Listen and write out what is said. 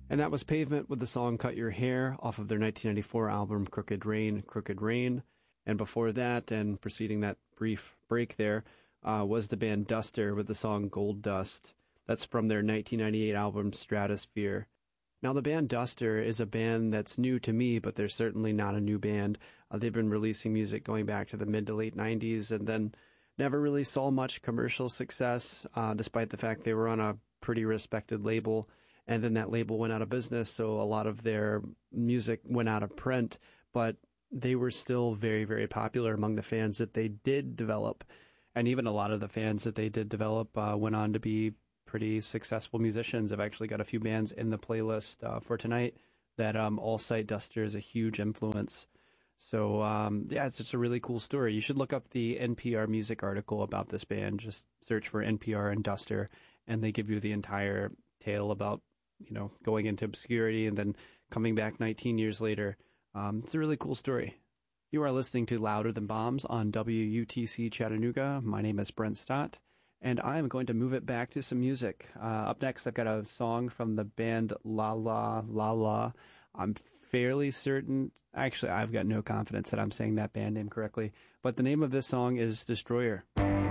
And that was Pavement with the song Cut Your Hair off of their 1994 album Crooked Rain, Crooked Rain. And before that, and preceding that brief break there, was the band Duster with the song Gold Dust. That's from their 1998 album Stratosphere. Now, the band Duster is a band that's new to me, but they're certainly not a new band. They've been releasing music going back to the mid to late 90s and then never really saw much commercial success, despite the fact they were on a pretty respected label. And then that label went out of business, so a lot of their music went out of print, but they were still very, very popular among the fans that they did develop. And even a lot of the fans that they did develop went on to be pretty successful musicians. I've actually got a few bands in the playlist for tonight that all cite Duster as a huge influence. So, yeah, it's just a really cool story. You should look up the NPR Music article about this band. Just search for NPR and Duster, and they give you the entire tale about, going into obscurity and then coming back 19 years later. It's a really cool story. You are listening to Louder Than Bombs on WUTC Chattanooga. My name is Brent Stott, and I am going to move it back to some music. Up next, I've got a song from the band La La La La. I'm fairly certain, actually, I've got no confidence that I'm saying that band name correctly, but the name of this song is Destroyer.